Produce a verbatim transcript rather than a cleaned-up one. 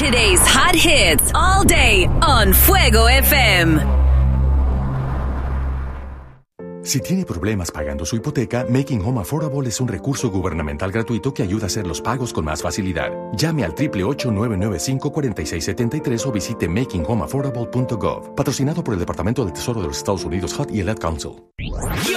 Today's hot hits all day on Fuego F M. Si tiene problemas pagando su hipoteca, Making Home Affordable es un recurso gubernamental gratuito que ayuda a hacer los pagos con más facilidad. Llame al ocho ocho ocho, nueve nueve cinco, cuatro seis siete tres o visite making home affordable punto gov. Patrocinado por el Departamento del Tesoro de los Estados Unidos, H U D y el Ad Council.